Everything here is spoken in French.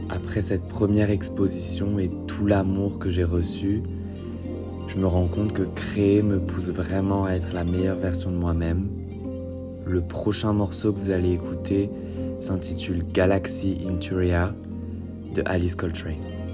Après cette première exposition et tout l'amour que j'ai reçu, je me rends compte que créer me pousse vraiment à être la meilleure version de moi-même. Le prochain morceau que vous allez écouter s'intitule Galaxy Interior de Alice Coltrane.